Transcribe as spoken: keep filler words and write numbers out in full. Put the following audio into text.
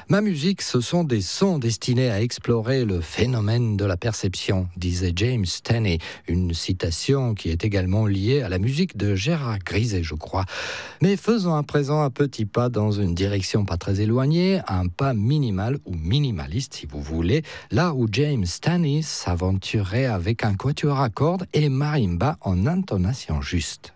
Ma musique, ce sont des sons destinés à explorer le phénomène de la perception, disait James Tenney, une citation qui est également liée à la musique de Gérard Griset, je crois. Mais faisons à présent un petit pas dans une direction pas très éloignée, un pas minimal ou minimaliste si vous voulez, là où James Tenney s'aventurait avec un quatuor à cordes et marimba en intonation juste.